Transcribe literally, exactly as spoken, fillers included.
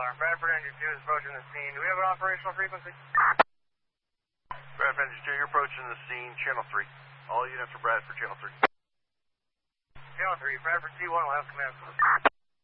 alarm. Bradford Engine two is approaching the scene. Do we have an operational frequency? Bradford Engine two, you're approaching the scene, channel three. All units are Bradford, channel three. Channel three, Bradford T one will have command.